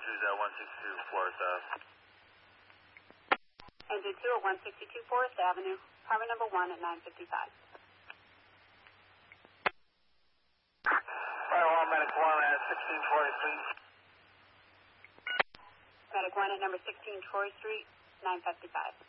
is at 162 Forest Ave. Engine 2 at 162 Forest Avenue, apartment number 1 at 955. Fire 1, Medic 1 at 16 Troy Street. Medic 1 at number 16 Troy Street, 955.